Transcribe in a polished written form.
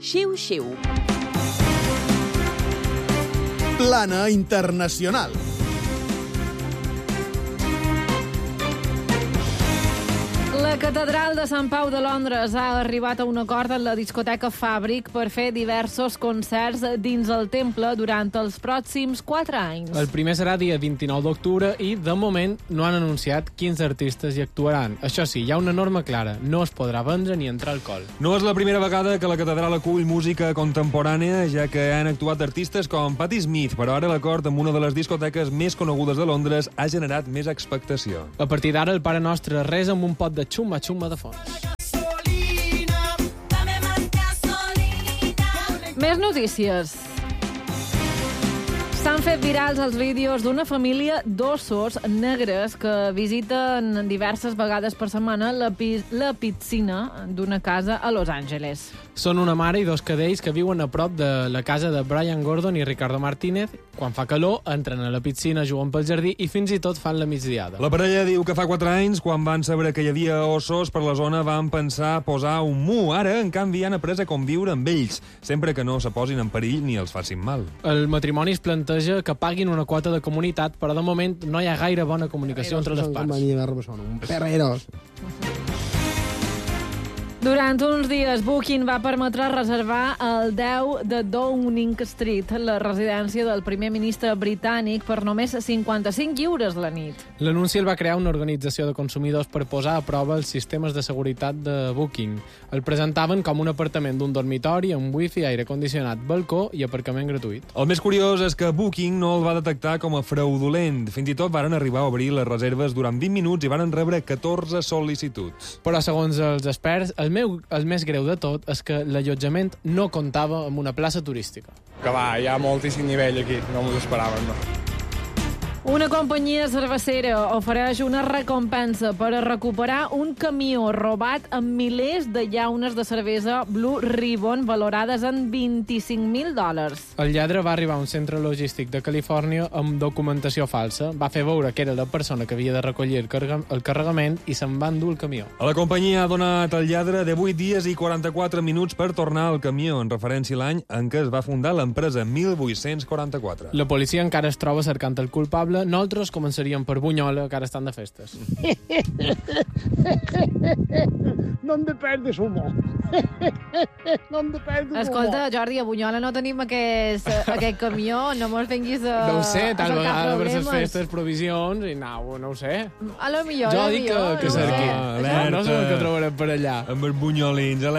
Xiu-xiu. Plana internacional. La Catedral de Sant Pau de Londres ha arribat a un acord amb la discoteca Fàbric per fer diversos concerts dins el temple durant els pròxims 4 anys. El primer serà dia 29 d'octubre i, de moment, no han anunciat quins artistes hi actuaran. Això sí, hi ha una norma clara. No es podrà vendre ni entrar alcohol. No és la primera vegada que la catedral acull música contemporània, ja que han actuat artistes com Patti Smith, però ara l'acord amb una de les discoteques més conegudes de Londres ha generat més expectació. A partir d'ara, el Pare Nostre resa amb un pot de xumma-xumma de fons. Més notícies. S'han fet virals els vídeos d'una família d'ossos negres que visiten diverses vegades per setmana la piscina d'una casa a Los Angeles. Són una mare i 2 cadells que viuen a prop de la casa de Brian Gordon i Ricardo Martínez. Quan fa calor, entren a la piscina, juguen pel jardí i fins i tot fan la migdiada. La parella diu que fa 4 anys, quan van saber que hi havia ossos per la zona, van pensar posar un mur. Ara, en canvi, han après a conviure amb ells, sempre que no se posin en perill ni els facin mal. El matrimoni es planteja que paguin una quota de comunitat, però de moment no hi ha gaire bona comunicació entre les parts. Un perreros. Durant uns dies, Booking va permetre reservar el 10 de Downing Street, la residència del primer ministre britànic, per només 55 lliures la nit. L'anunci el va crear una organització de consumidors per posar a prova els sistemes de seguretat de Booking. El presentaven com un apartament d'un dormitori amb wifi, aire condicionat, balcó i aparcament gratuït. El més curiós és que Booking no el va detectar com a fraudulent. Fins i tot varen arribar a obrir les reserves durant 20 minuts i varen rebre 14 sol·licituds. Però, segons els experts, el més greu de tot és que l'allotjament no comptava amb una plaça turística. Que va, hi ha moltíssim nivell aquí, no m'ho esperàvem, no. Una companyia cervecera ofereix una recompensa per a recuperar un camió robat amb milers de llaunes de cervesa Blue Ribbon valorades en $25.000. El lladre va arribar a un centre logístic de Califòrnia amb documentació falsa, va fer veure que era la persona que havia de recollir el carregament i se'n va endur el camió. A la companyia ha donat al lladre 18 dies i 44 minuts per tornar al camió, en referència a l'any en què es va fundar l'empresa, 1844. La policia encara es troba cercant el culpable. Nosaltres començaríem per Bunyola, que ara estan de festes. ¿Dónde perdes humor? ¿Dónde perdes humor? Escolta, Jordi, a Bunyola no tenim aquest camió, no mos vinguis a No ho sé, tal cercar vegada per les problemes. festes, provisions, i no ho sé. A lo millor, Jo dic que cerqui. Alerta. No sé el que trobarem per allà. Amb els bunyolins,